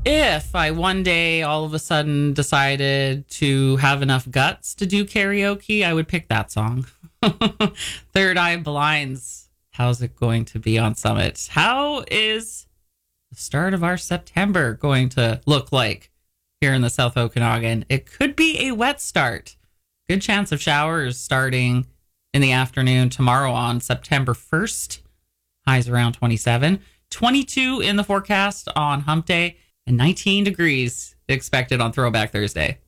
If I one day all of a sudden decided to have enough guts to do karaoke, I would pick that song. Third Eye Blinds. How's it going to be on Summit? How is the start of our September going to look like here in the South Okanagan? It could be a wet start. Good chance of showers starting in the afternoon tomorrow on September 1st. Highs around 27. 22 in the forecast on Hump Day and 19 degrees expected on Throwback Thursday.